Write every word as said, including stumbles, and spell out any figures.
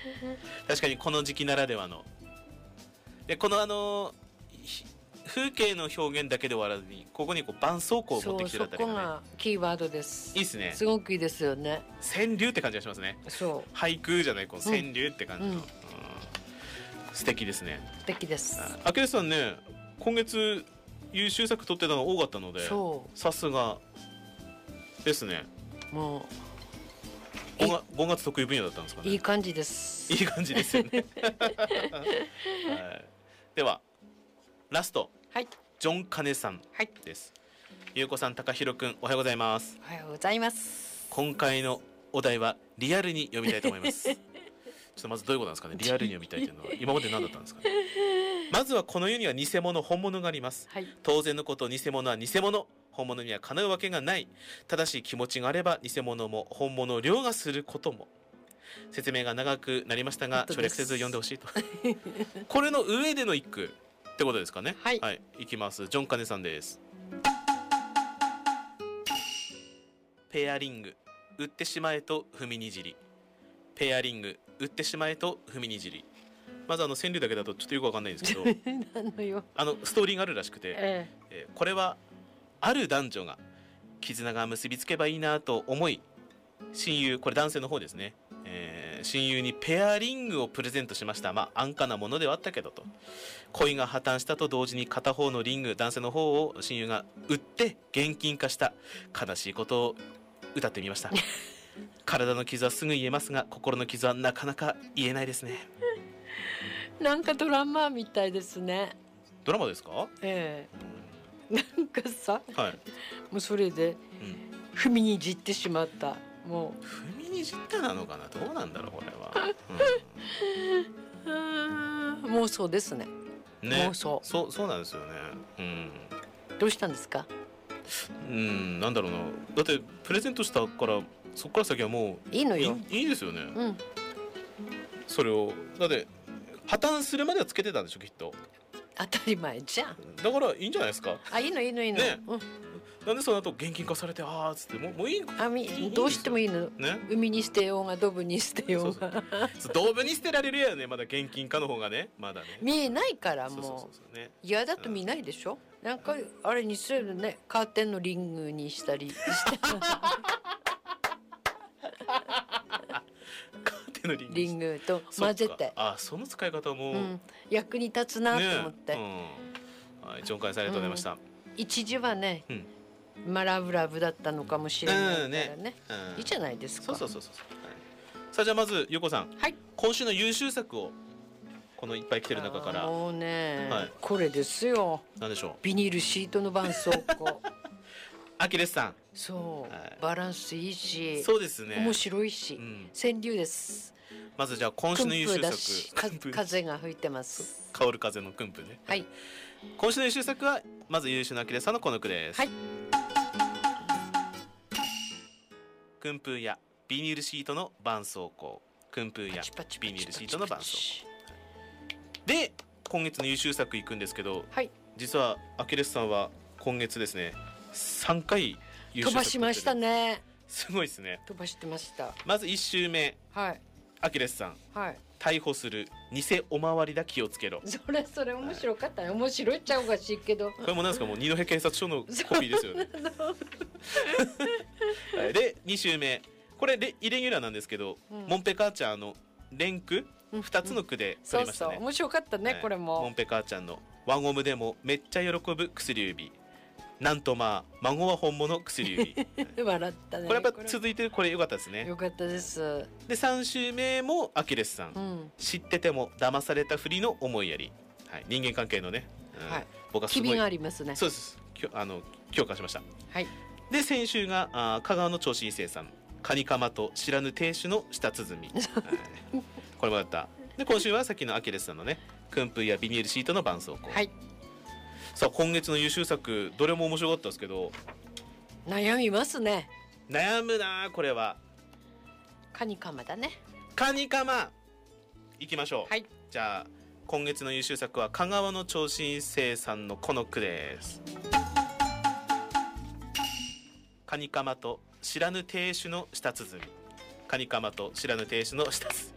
確かにこの時期ならではので、このあの風景の表現だけで終わらずに、ここにこう絆創膏を持ってきてるあたりがね、 そう、そこがキーワードです。 いいですね。 すごくいいですよね。 川柳って感じがしますね。 そう俳句じゃない、この川柳って感じの、うんうん、素敵ですね。 素敵です。 あけるさんね、今月優秀作取ってたの多かったので、さすがですね。もうごがつ得意分野だったんですかね。 いい感じです。 いい感じですよね、はい、ではラスト、 はい、 ジョンカネさんです、はい、ゆうこさん、たかひろくん、おはようございます。 おはようございます。 今回のお題はリアルに読みたいと思いますちょっとまずどういうことなんですかね、リアルに読みたいというのは今まで何だったんですかねまずはこの世には偽物本物があります、はい、当然のこと、偽物は偽物、本物にはかなうわけがない。正しい気持ちがあれば偽物も本物を凌駕することも。説明が長くなりましたが省略せず読んでほしいとこれの上での一句ってことですかね。はい、はい、いきます。ジョンカネさんです。ペアリング売ってしまえと踏みにじり、ペアリング売ってしまえと踏みにじり。まずあの川柳だけだとちょっとよくわかんないんですけどあのストーリーがあるらしくて、えええー、これはある男女が絆が結びつけばいいなと思い、親友、これ男性の方ですね、えー、親友にペアリングをプレゼントしました。まあ安価なものではあったけどと。恋が破綻したと同時に片方のリング、男性の方を親友が売って現金化した悲しいことを歌ってみました体の傷はすぐ言えますが心の傷はなかなか言えないですねなんかドラマみたいですね。 ドラマですか？ ええ、なんかさ、はい、もうそれで、うん、踏みにじってしまった。もう踏みにじったなのかな、どうなんだろうこれは、 うん、妄想ですね。 ね、妄想。そうそうなんですよね。うん。 どうしたんですか？ うん、なんだろうな。だってプレゼントしたからそこから先はもういいのよ。 いい、いいですよね。 うん。 それをだって破綻するまではつけてたんでしょきっと。 当たり前じゃん。 だからいいんじゃないですか。 あ、いいのいいのいいの。 ね。 うん、 なんでその後現金化されてあーっつってもうもういいあみどうしてもいいの、ね、海に捨てようがドブに捨てようがそうそうドブに捨てられるやね、まだ現金化の方がね、まだね見えないからもう嫌だと見ないでしょ、うん、なんかあれにするね、カーテンのリングにしたりしてリングと混ぜて、 あ、その使い方も、うん、 役に立つなと思って、 ね、うん、はい、ジョンカネさんありがとうございました、うん、 一時はね、うん、まあラブラブだったのかもしれないからね、うんね、うん、いいじゃないですか。 そうそうそうそう、はい、さあじゃあまずゆうこさん、はい、今週の優秀作をこのいっぱい来てる中から。 もうね、はい、これですよ。 何でしょう。 ビニールシートの絆創膏アキレスさん、 そう、はい、バランスいいし、 そうですね、 面白いし、うん、川柳です。 まずじゃあ今週の優秀作、 風が吹いてます。 香る風の訓風ね。 はい。 今週の優秀作はまず優秀なアキレスさんのこの句です。はい。訓風やビニールシートの絆創膏、訓風やビニールシートの絆創膏で、今月の優秀作いくんですけど、はい、実はアキレスさんは今月ですねさんかい優秀作飛ばしましたね。 すごいですね。 飛ばしてました。 まずいち週目、はい、アキレスさん、はい、逮捕する偽おまわりだ気をつけろ。それそれ面白かったね、はい、面白いっちゃおかしいけど、 これもなんですか、もう二戸警察署のコピーですよねはい、でに週目、これレイレギュラーなんですけど、うん、モンペカーチャーの連句ふたつの句で取りましたね、 うんうん、そうそう面白かったね、はい、これもモンペカーチャーのワンオムでもめっちゃ喜ぶ薬指、なんとまあ孫は本物薬指笑ったね。 これやっぱ続いてこれ良かったですね。 良かったです。 でさん週目もアキレスさん、うん、知ってても騙されたふりの思いやり、はい、人間関係のね、うん、はい、僕はすごい機敏がありますね。 そうです、あの共感しました。 はい。 で先週があ香川の銚子一生さん、カニカマと知らぬ亭主の舌鼓、はい、これもだった。で今週はさっきのアキレスさんのね、訓風やビニールシートの絆創膏。はい。さあ今月の優秀作どれも面白かったですけど、 悩みますね。 悩むなこれは。 カニカマだね。 カニカマいきましょう。はい。じゃあ今月の優秀作は香川の銚子一生さんのこの句です。カニカマと知らぬ亭主の舌鼓、カニカマと知らぬ亭主の舌鼓。